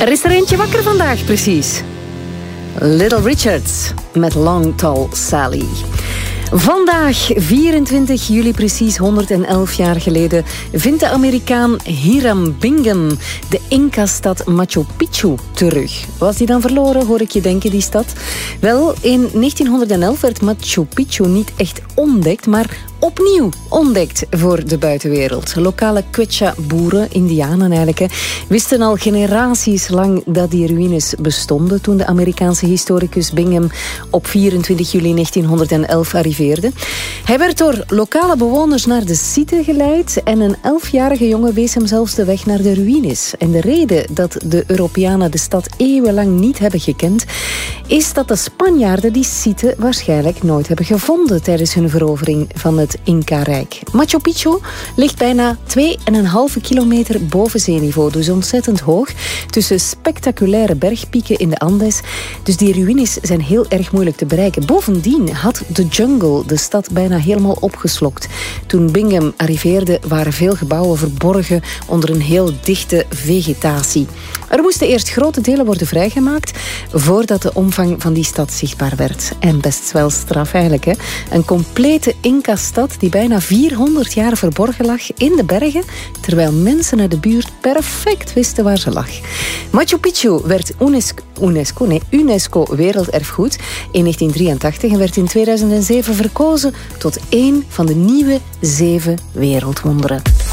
Er is er eentje wakker vandaag, precies. Little Richards met Long Tall Sally. Vandaag, 24 juli, precies 111 jaar geleden, vindt de Amerikaan Hiram Bingham de Inca-stad Machu Picchu terug. Was die dan verloren, hoor ik je denken, die stad? Wel, in 1911 werd Machu Picchu niet echt ontdekt, maar opnieuw ontdekt voor de buitenwereld. Lokale Quechua-boeren, Indianen eigenlijk, wisten al generaties lang dat die ruïnes bestonden toen de Amerikaanse historicus Bingham op 24 juli 1911 arriveerde. Hij werd door lokale bewoners naar de site geleid en een 11-jarige jongen wees hem zelfs de weg naar de ruïnes. En de reden dat de Europeanen de stad eeuwenlang niet hebben gekend, is dat de Spanjaarden die site waarschijnlijk nooit hebben gevonden tijdens hun verovering van het Inca-rijk. Machu Picchu ligt bijna 2,5 kilometer boven zeeniveau, dus ontzettend hoog, tussen spectaculaire bergpieken in de Andes. Dus die ruïnes zijn heel erg moeilijk te bereiken. Bovendien had de jungle de stad bijna helemaal opgeslokt. Toen Bingham arriveerde waren veel gebouwen verborgen onder een heel dichte vegetatie. Er moesten eerst grote delen worden vrijgemaakt voordat de omvang van die stad zichtbaar werd. En best wel straf eigenlijk, hè? Een complete Inca-stad die bijna 400 jaar verborgen lag in de bergen, terwijl mensen uit de buurt perfect wisten waar ze lag. Machu Picchu werd UNESCO Werelderfgoed in 1983 en werd in 2007 verkozen tot één van de nieuwe 7 wereldwonderen.